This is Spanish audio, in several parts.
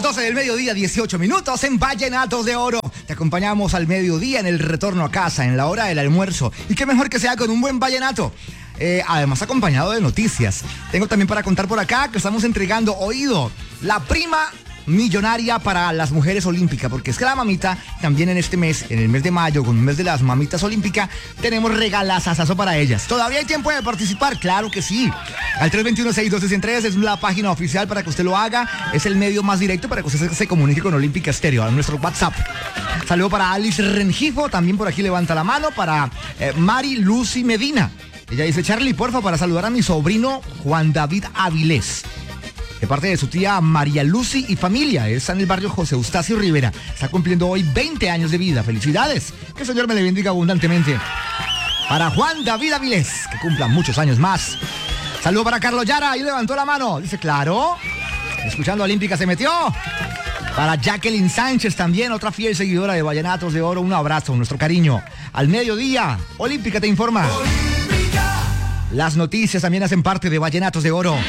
las 12 del mediodía, 18 minutos en Vallenatos de Oro. Te acompañamos al mediodía en el retorno a casa, en la hora del almuerzo. Y qué mejor que sea con un buen vallenato. Además acompañado de noticias. Tengo también para contar por acá que estamos entregando, oído, la prima millonaria para las mujeres olímpicas, porque es que la mamita también en este mes, en el mes de mayo, con el mes de las mamitas olímpicas, tenemos regalazazazo para ellas. ¿Todavía hay tiempo de participar? Claro que sí. Al 321-612-103 es la página oficial para que usted lo haga, es el medio más directo para que usted se comunique con Olímpica Stereo, a nuestro WhatsApp. Saludo para Alice Rengifo, también por aquí levanta la mano, para Mari Lucy Medina. Ella dice: Charlie, porfa, para saludar a mi sobrino Juan David Avilés, de parte de su tía María Lucy y familia. Está en el barrio José Eustacio Rivera. Está cumpliendo hoy 20 años de vida. ¡Felicidades! Que el Señor me le bendiga abundantemente. Para Juan David Avilés, que cumpla muchos años más. Saludo para Carlos Yara, ahí levantó la mano. Dice: claro, escuchando Olímpica se metió. Para Jacqueline Sánchez también, otra fiel seguidora de Vallenatos de Oro. Un abrazo, nuestro cariño. Al mediodía, Olímpica te informa. Las noticias también hacen parte de Vallenatos de Oro.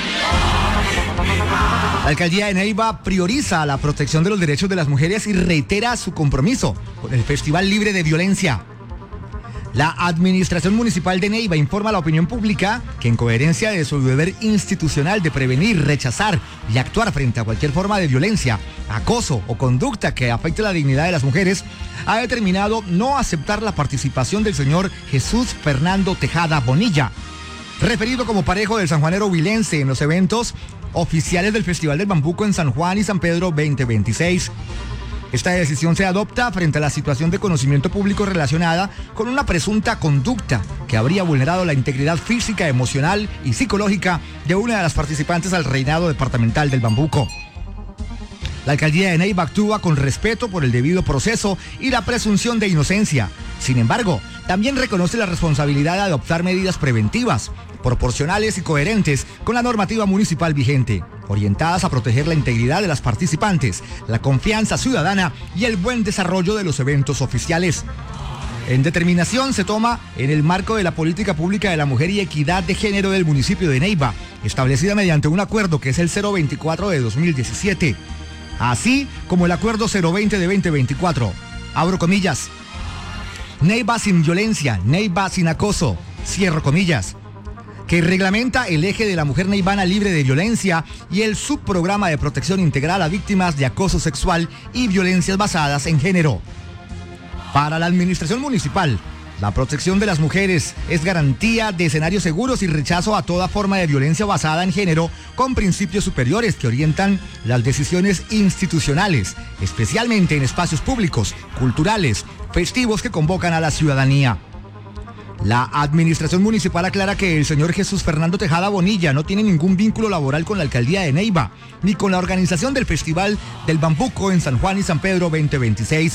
La alcaldía de Neiva prioriza la protección de los derechos de las mujeres y reitera su compromiso con el Festival Libre de Violencia. La administración municipal de Neiva informa a la opinión pública que, en coherencia de su deber institucional de prevenir, rechazar y actuar frente a cualquier forma de violencia, acoso o conducta que afecte la dignidad de las mujeres, ha determinado no aceptar la participación del señor Jesús Fernando Tejada Bonilla, referido como parejo del sanjuanero huilense, en los eventos oficiales del Festival del Bambuco en San Juan y San Pedro 2026. Esta decisión se adopta frente a la situación de conocimiento público relacionada con una presunta conducta que habría vulnerado la integridad física, emocional y psicológica de una de las participantes al reinado departamental del Bambuco. La alcaldía de Neiva actúa con respeto por el debido proceso y la presunción de inocencia. Sin embargo, también reconoce la responsabilidad de adoptar medidas preventivas, proporcionales y coherentes con la normativa municipal vigente, orientadas a proteger la integridad de las participantes, la confianza ciudadana y el buen desarrollo de los eventos oficiales. En determinación se toma en el marco de la política pública de la mujer y equidad de género del municipio de Neiva, establecida mediante un acuerdo que es el 024 de 2017, así como el acuerdo 020 de 2024. Abro comillas. Neiva sin violencia, Neiva sin acoso, cierro comillas, que reglamenta el eje de la mujer neivana libre de violencia y el subprograma de protección integral a víctimas de acoso sexual y violencias basadas en género. Para la administración municipal, la protección de las mujeres es garantía de escenarios seguros y rechazo a toda forma de violencia basada en género, con principios superiores que orientan las decisiones institucionales, especialmente en espacios públicos, culturales, festivos que convocan a la ciudadanía. La administración municipal aclara que el señor Jesús Fernando Tejada Bonilla no tiene ningún vínculo laboral con la alcaldía de Neiva, ni con la organización del Festival del Bambuco en San Juan y San Pedro 2026.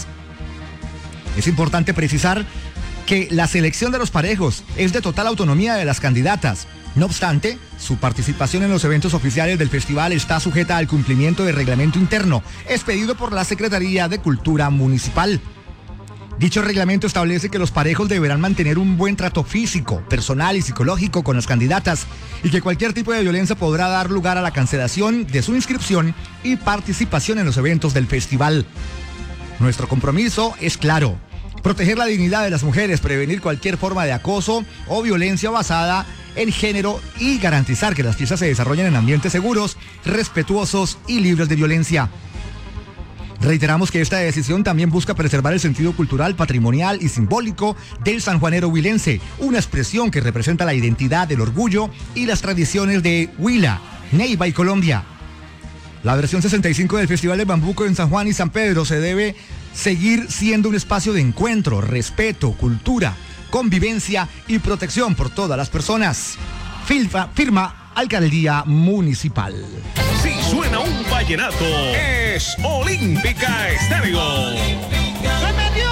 Es importante precisar que la selección de los parejos es de total autonomía de las candidatas. No obstante, su participación en los eventos oficiales del festival está sujeta al cumplimiento del reglamento interno, expedido por la Secretaría de Cultura Municipal. Dicho reglamento establece que los parejos deberán mantener un buen trato físico, personal y psicológico con las candidatas y que cualquier tipo de violencia podrá dar lugar a la cancelación de su inscripción y participación en los eventos del festival. Nuestro compromiso es claro: proteger la dignidad de las mujeres, prevenir cualquier forma de acoso o violencia basada en género y garantizar que las fiestas se desarrollen en ambientes seguros, respetuosos y libres de violencia. Reiteramos que esta decisión también busca preservar el sentido cultural, patrimonial y simbólico del sanjuanero huilense, una expresión que representa la identidad, el orgullo y las tradiciones de Huila, Neiva y Colombia. La versión 65 del Festival de Bambuco en San Juan y San Pedro se debe seguir siendo un espacio de encuentro, respeto, cultura, convivencia y protección por todas las personas. Firma Alcaldía Municipal. Si suena un vallenato, es Olímpica Estéreo. ¡Se metió!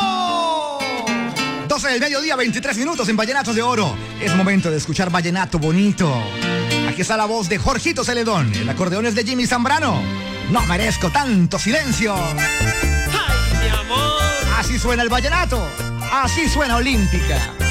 12 del mediodía, 23 minutos en Vallenatos de Oro. Es momento de escuchar vallenato bonito. Aquí está la voz de Jorgito Celedón. El acordeón es de Jimmy Zambrano. No merezco tanto silencio. ¡Ay, mi amor! Así suena el vallenato. Así suena Olímpica.